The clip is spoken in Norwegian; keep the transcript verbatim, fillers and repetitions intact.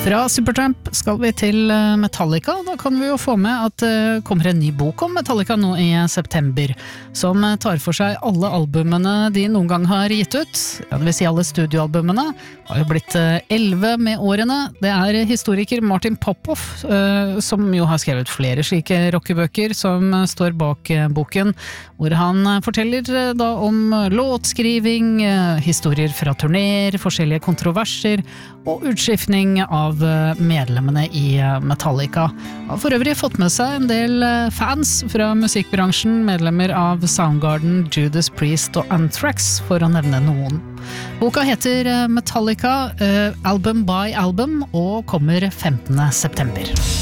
Fra Supertramp skal vi til Metallica, da kan vi jo få med at det kommer en ny bok om Metallica nå i september, som tar for seg alle albumene de noen gang har gitt ut, ja, det vil si alle studioalbumene, har jo blitt elleve med årene. Det er historiker Martin Popoff, som jo har skrevet flere slike rockebøker, som står bak boken, hvor han forteller da om låtskriving, historier fra turnéer, forskjellige kontroverser, og utskiftning av medlemmene i Metallica. Han har for øvrig fått med seg en del fans fra musikkbransjen, medlemmer av Soundgarden, Judas Priest og Anthrax, for å nevne noen. Boka heter Metallica, Album by Album, og kommer femtende september.